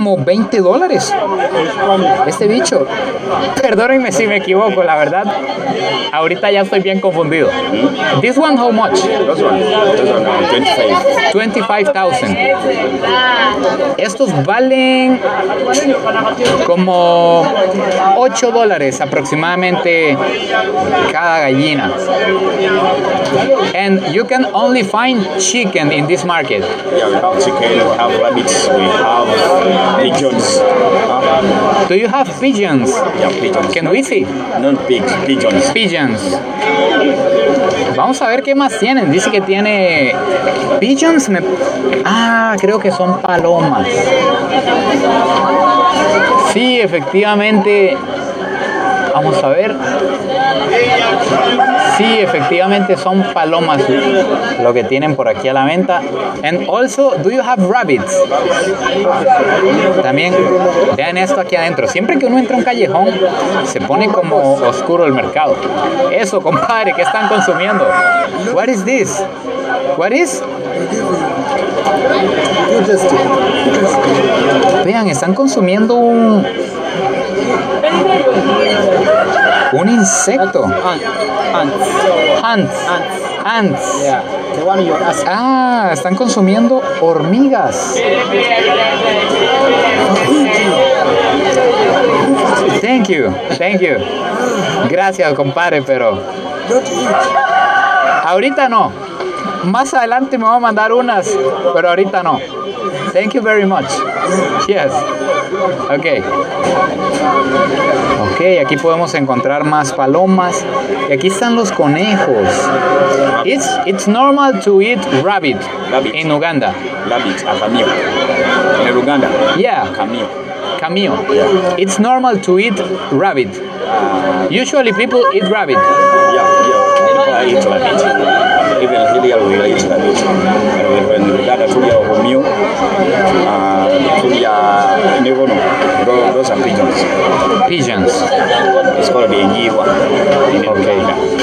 como $20. Este bicho. Perdónenme si me equivoco, la verdad. Ahorita ya estoy bien confundido. This one, how much? This one 25. 25,000. Estos valen como $8 aproximadamente cada gallina. And you can only find chicken in this market. Yeah, we have chicken, we have rabbits, we have pigeons. Do you have pigeons? Yeah, pigeons. Can we see? Not pigs, pigeons. Pigeons. Vamos a ver qué más tienen. Dice que tiene pigeons. Creo que son palomas. Sí, efectivamente. Vamos a ver. Sí, efectivamente son palomas lo que tienen por aquí a la venta. And also, do you have rabbits? También, vean esto aquí adentro. Siempre que uno entra a un callejón, se pone como oscuro el mercado. Eso, compadre, ¿qué están consumiendo? What is this? What is? Vean, están consumiendo un insecto. Ants. Yeah, the one you asked. Están consumiendo hormigas. Thank you. Gracias, compadre, pero ahorita no. Más adelante me voy a mandar unas, pero ahorita no. Thank you very much. Yes. Okay, aquí podemos encontrar más palomas. Y aquí están los conejos. It's normal to eat rabbit in Uganda. Rabbit, a cameo. In Uganda? Yeah. Cameo. Yeah. It's normal to eat rabbit. Usually people eat rabbit. Yeah. People eat rabbit. Even here we eat rabbit. In Uganda, tulia cameo. Those are pigeons. Pigeons. It's called the Nyiwa. Okay.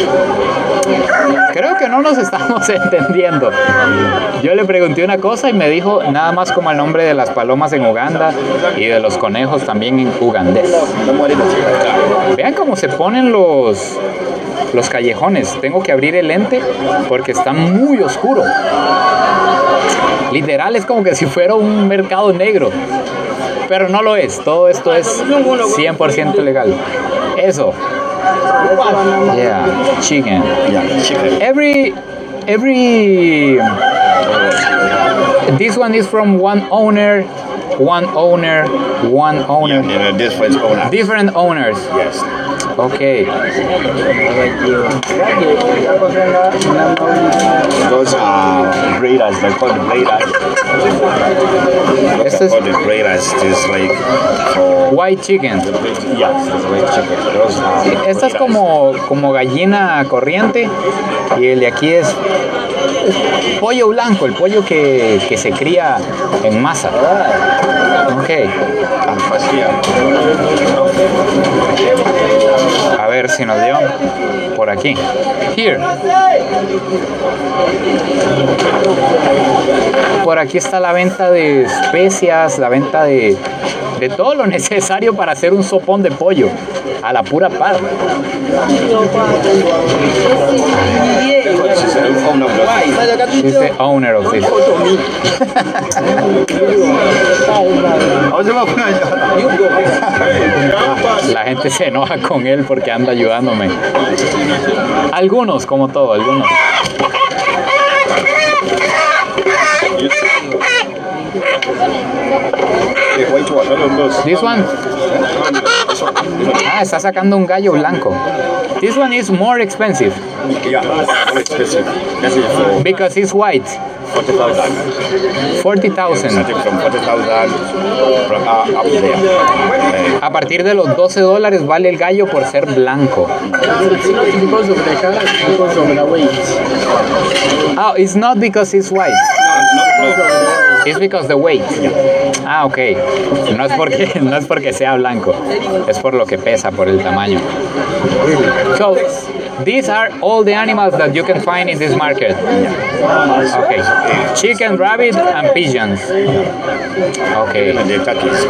Creo que no nos estamos entendiendo. Yo le pregunté una cosa y me dijo nada más como el nombre de las palomas en Uganda y de los conejos también en ugandés. Vean cómo se ponen los callejones. Tengo que abrir el lente porque está muy oscuro. Literal es como que si fuera un mercado negro. Pero no lo es. Todo esto es 100% legal. Eso. Yeah, chicken. Every this one is from one owner. Yeah, Different owners. Yes. Okay. Those are breeders. They're called breeders. This is called the breeders. It's like white chicken. yes, it's white chicken. Those are Esta es como gallina corriente y el de aquí es pollo blanco, el pollo que se cría en masa. Okay. A ver si nos dio por aquí. Here. Por aquí está la venta de especias, la venta de todo lo necesario para hacer un sopón de pollo a la pura par. She's the owner of this. La gente se enoja con él porque anda ayudándome. Algunos, como todo, algunos. This one. Está sacando un gallo blanco. This one is more expensive. Yeah, more expensive. That's it for Because it's white. 40,000. 40,000. Starting from 40,000 from up there. A partir de los $12 vale el gallo por ser blanco. It's not because of the color, it's because of the weight. Oh, it's not because it's white. No. It's because the weight. Ok. No es porque sea blanco. Es por lo que pesa, por el tamaño. So, these are all the animals that you can find in this market. Okay. Chicken, rabbit, and pigeons. Okay. And the turkeys.